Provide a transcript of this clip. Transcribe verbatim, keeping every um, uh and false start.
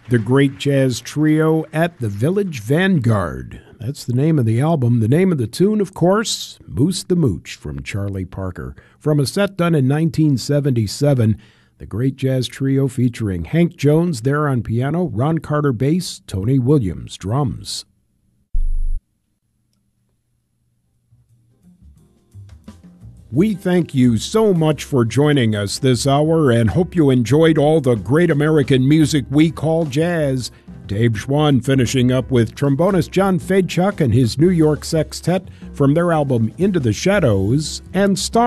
The Great Jazz Trio at the Village Vanguard. That's the name of the album. The name of the tune, of course, Moose the Mooch from Charlie Parker. From a set done in nineteen seventy-seven, the Great Jazz Trio featuring Hank Jones there on piano, Ron Carter bass, Tony Williams drums. We thank you so much for joining us this hour and hope you enjoyed all the great American music we call jazz. Dave Schwann finishing up with trombonist John Fedchuk and his New York Sextet from their album Into the Shadows, and Star